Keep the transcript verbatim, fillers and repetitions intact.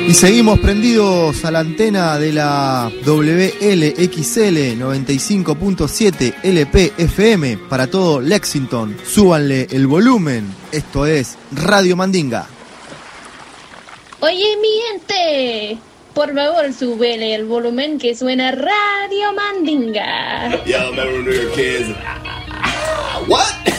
Y seguimos prendidos a la antena de la W L X L noventa y cinco punto siete L P F M para todo Lexington. Súbanle el volumen. Esto es Radio Mandinga. Oye, mi gente, por favor, súbele el volumen que suena Radio Mandinga. Yo, remember when we were kids? What?